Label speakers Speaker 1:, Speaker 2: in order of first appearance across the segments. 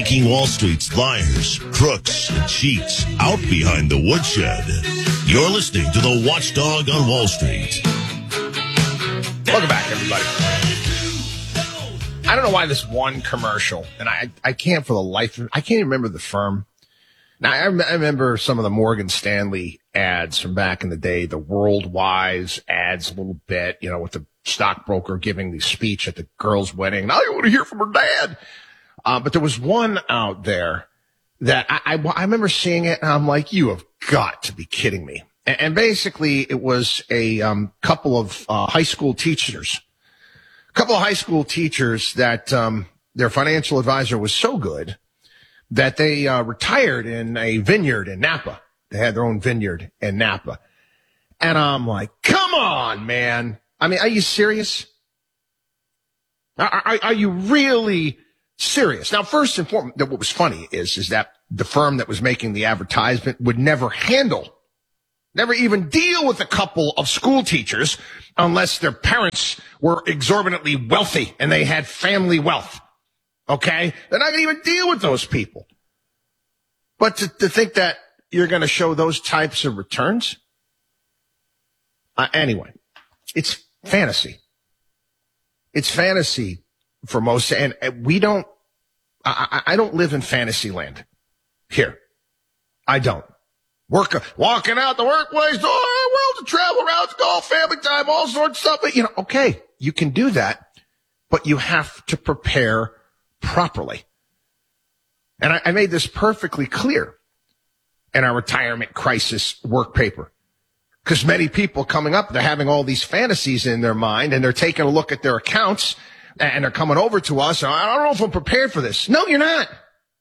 Speaker 1: taking Wall Street's liars, crooks, and cheats out behind the woodshed. You're listening to the Watchdog on Wall Street.
Speaker 2: Welcome back, everybody. I don't know why this one commercial, and I can't for the life of I can't even remember the firm. Now, I remember some of the Morgan Stanley ads from back in the day, the Worldwise ads a little bit, you know, with the stockbroker giving the speech at the girl's wedding. Now you want to hear from her dad. But there was one out there that I remember seeing it, and I'm like, you have got to be kidding me. And basically, it was a couple of high school teachers. A couple of high school teachers that their financial advisor was so good that they retired in a vineyard in Napa. They had their own vineyard in Napa. And I'm like, come on, man. I mean, are you serious? Are you really serious? Now, first and foremost, what was funny is that the firm that was making the advertisement would never even deal with a couple of school teachers unless their parents were exorbitantly wealthy and they had family wealth. Okay? They're not going to even deal with those people. But to think that you're going to show those types of returns? Anyway, it's fantasy. It's fantasy for most, and we don't, I don't live in fantasy land here. I don't. Walking out the workplace, world to travel, routes, golf, family time, all sorts of stuff. But, okay, you can do that, but you have to prepare properly. And I made this perfectly clear in our retirement crisis work paper. Because many people coming up, they're having all these fantasies in their mind, and they're taking a look at their accounts, and they're coming over to us. And I don't know if I'm prepared for this. No, you're not.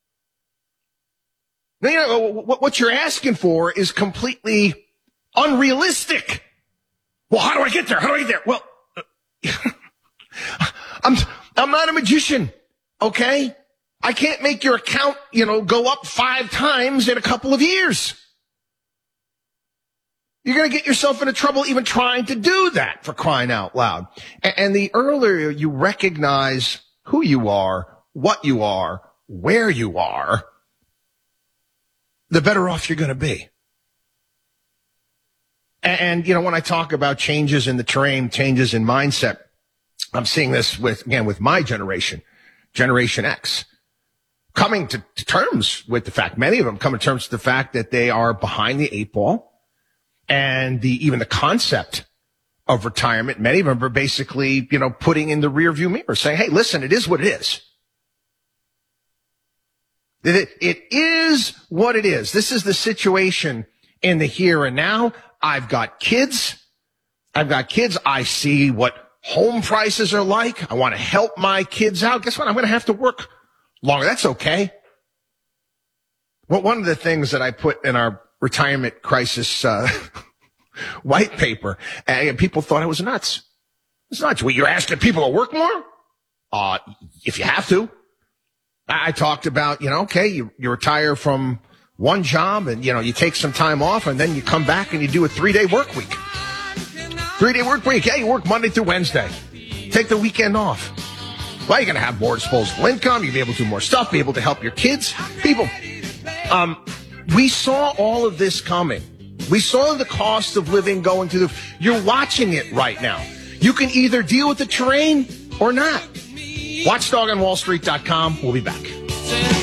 Speaker 2: What you're asking for is completely unrealistic. Well, how do I get there? How do I get there? Well, I'm not a magician, okay? I can't make your account, go up 5 times in a couple of years. You're going to get yourself into trouble even trying to do that, for crying out loud. And the earlier you recognize who you are, what you are, where you are, the better off you're going to be. And when I talk about changes in the terrain, changes in mindset, I'm seeing this with my generation, Generation X, coming to terms with the fact, many of them come to terms with the fact that they are behind the 8 ball. And even the concept of retirement, many of them are basically, putting in the rearview mirror, saying, hey, listen, it is what it is. It is what it is. This is the situation in the here and now. I've got kids. I see what home prices are like. I want to help my kids out. Guess what? I'm going to have to work longer. That's okay. Well, one of the things that I put in our retirement crisis white paper, and people thought I was nuts. It's nuts. Well, you're asking people to work more? If you have to. I talked about, okay, you retire from one job and, you take some time off and then you come back and you do a 3-day work week. 3-day work week. Yeah, you work Monday through Wednesday. Take the weekend off. Well, you're going to have more disposable income. You'll be able to do more stuff, be able to help your kids. People, we saw all of this coming. We saw the cost of living going through you're watching it right now. You can either deal with the terrain or not. WatchdogOnWallStreet.com. We'll be back.